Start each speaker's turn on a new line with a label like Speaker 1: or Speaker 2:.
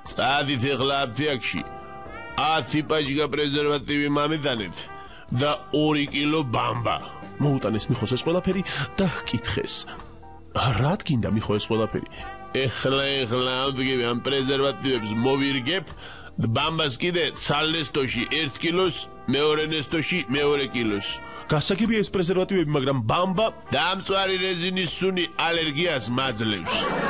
Speaker 1: წადით ეხლა აფთიაქში 10 პაჭკა პრეზერვატივი მამიდანეთ და 2 კილო ბამბა.
Speaker 2: მოუტანეს მიხოს ეს ყველაფერი და კითხეს. რად გინდა მიხო ეს ყველაფერი?
Speaker 1: ეხლა ამდგები ამ პრეზერვატივებს მოვირგებ და ბამბას კიდე ცალნესტოში 1 კილოს, მეორე ნესტოში 2 კილოს.
Speaker 2: გასაგებია ეს პრეზერვატივები, მაგრამ ბამბა
Speaker 1: დამწვარი რეზინის სუნი ალერგიას მაძლევს.